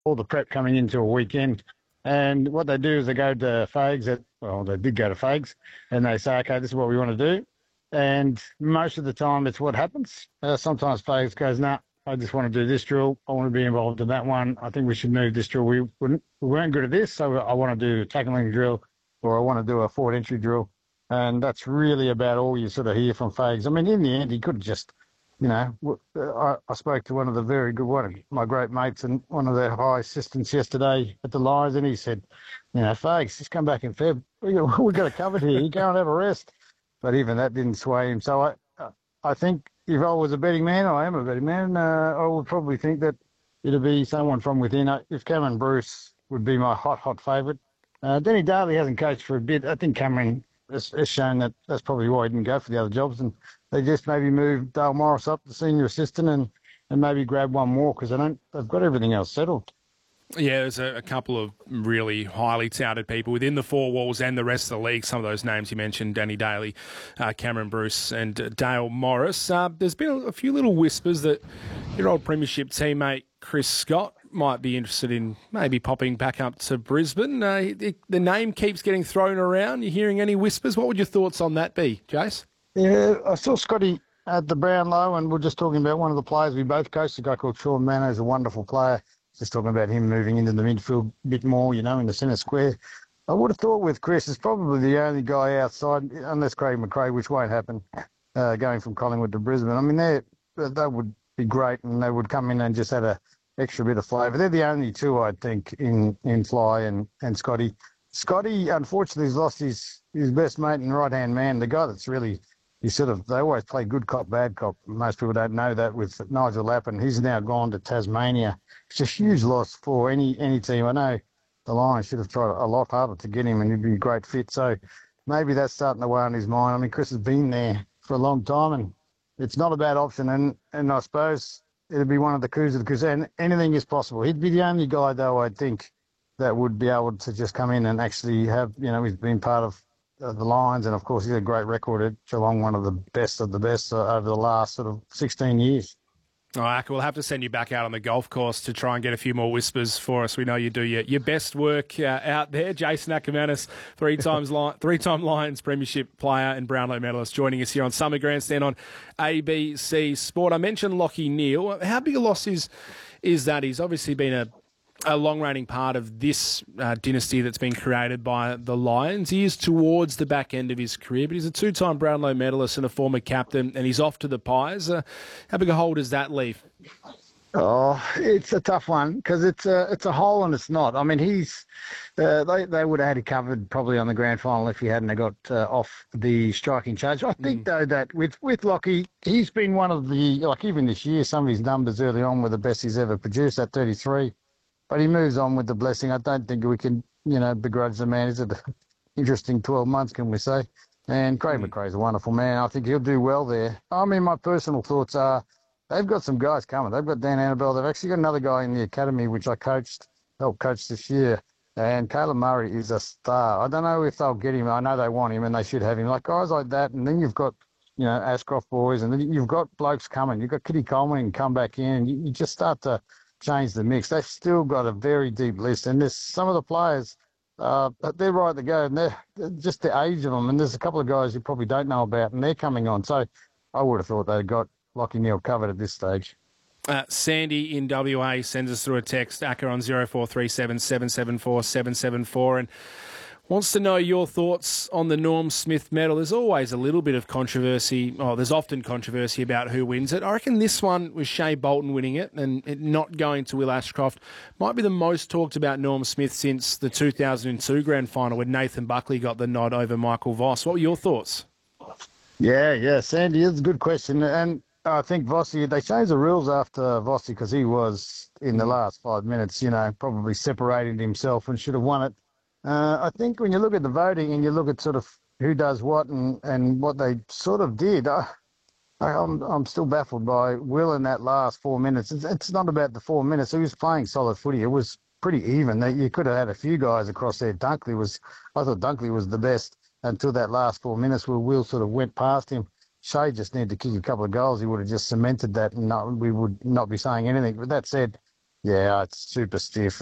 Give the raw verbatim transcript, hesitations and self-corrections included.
all the prep coming into a weekend. And what they do is they go to Fags, at, well, they did go to Fags, and they say, okay, this is what we want to do. And most of the time, it's what happens. Uh, sometimes Fags goes, no, nah, I just want to do this drill. I want to be involved in that one. I think we should move this drill. We, wouldn't, we weren't good at this, so I want to do a tackling drill, or I want to do a forward entry drill. And that's really about all you sort of hear from Fags. I mean, in the end, he could have just, you know, I, I spoke to one of the very good, one of my great mates and one of their high assistants yesterday at the Lions, and he said, you know, Fags, just come back in Feb. We got, we got it covered here. You go and have a rest. But even that didn't sway him. So I, I think if I was a betting man, I am a betting man, uh, I would probably think that it'd be someone from within. If Cameron Bruce would be my hot, hot favourite. Uh, Denny Daly hasn't coached for a bit. I think Cameron has, has shown that that's probably why he didn't go for the other jobs. And they just maybe move Dale Morris up to senior assistant and, and maybe grab one more because they don't, they've got everything else settled. Yeah, there's a, a couple of really highly touted people within the four walls and the rest of the league. Some of those names you mentioned, Danny Daly, uh, Cameron Bruce and uh, Dale Morris. Uh, there's been a few little whispers that your old premiership teammate Chris Scott might be interested in maybe popping back up to Brisbane. Uh, it, the name keeps getting thrown around. You hearing any whispers? What would your thoughts on that be, Jace? Yeah, I saw Scotty at the Brownlow, and we're just talking about one of the players we both coached, a guy called Sean Manor, who's a wonderful player. Just talking about him moving into the midfield a bit more, you know, in the centre square. I would have thought with Chris, it's probably the only guy outside, unless Craig McRae, which won't happen, uh, going from Collingwood to Brisbane. I mean, they they would be great, and they would come in and just add a extra bit of flavour. They're the only two, I think, in, in Fly and, and Scotty. Scotty, unfortunately, has lost his, his best mate and right-hand man, the guy that's really... He sort of, they always play good cop, bad cop. Most people don't know that with Nigel Lappin. He's now gone to Tasmania. It's a huge loss for any any team. I know the Lions should have tried a lot harder to get him and he'd be a great fit. So maybe that's starting to weigh on his mind. I mean, Chris has been there for a long time and it's not a bad option. And, and I suppose it'd be one of the coups of the coups. And anything is possible. He'd be the only guy, though, I think, that would be able to just come in and actually have, you know, he's been part of Uh, the Lions, and of course he's a great record at Geelong, one of the best of the best uh, over the last sort of sixteen years. All right, we'll have to send you back out on the golf course to try and get a few more whispers for us. We know you do your, your best work uh, out there. Jason Ackermanis, three times li- three-time Lions premiership player and Brownlow medalist, joining us here on Summer Grandstand on A B C Sport. I mentioned Lachie Neale. How big a loss is is that? He's obviously been a a long-reigning part of this uh, dynasty that's been created by the Lions. He is towards the back end of his career, but he's a two-time Brownlow medalist and a former captain, and he's off to the Pies. Uh, how big a hole does that leave? Oh, it's a tough one because it's a it's a hole and it's not. I mean, he's uh, they they would have had it covered probably on the grand final if he hadn't have got uh, off the striking charge. I think mm. though that with with Lockie, he's been one of the, like even this year, some of his numbers early on were the best he's ever produced at thirty-three. But he moves on with the blessing. I don't think we can, you know, begrudge the man. He's an interesting twelve months, can we say? And Craig mm. McRae's a wonderful man. I think he'll do well there. I mean, my personal thoughts are they've got some guys coming. They've got Dan Annabelle. They've actually got another guy in the academy, which I coached, helped coach this year. And Caleb Murray is a star. I don't know if they'll get him. I know they want him and they should have him. Like guys like that. And then you've got, you know, Ashcroft boys. And then you've got blokes coming. You've got Kitty Coleman and come back in. And you, you just start to change the mix. They've still got a very deep list, and there's some of the players, uh, they're right to go, and they're, they're just the age of them, and there's a couple of guys you probably don't know about, and they're coming on. So I would have thought they'd got Lachie Neale covered at this stage. Uh, Sandy in W A sends us through a text, Acker on zero four three seven, seven seven four, seven seven four, and wants to know your thoughts on the Norm Smith medal. There's always a little bit of controversy. Oh, there's often controversy about who wins it. I reckon this one with Shea Bolton winning it and it not going to Will Ashcroft might be the most talked about Norm Smith since the two thousand two grand final when Nathan Buckley got the nod over Michael Voss. What were your thoughts? Yeah, yeah, Sandy, it's a good question. And I think Vossi, they changed the rules after Vossi because he was, in the last five minutes, you know, probably separated himself and should have won it. Uh, I think when you look at the voting and you look at sort of who does what and, and what they sort of did, I, I'm I'm still baffled by Will in that last four minutes. It's, it's not about the four minutes. He was playing solid footy. It was pretty even. You could have had a few guys across there. Dunkley was, I thought Dunkley was the best until that last four minutes where Will sort of went past him. Shea just needed to kick a couple of goals. He would have just cemented that and not, we would not be saying anything. But that said, Yeah, it's super stiff.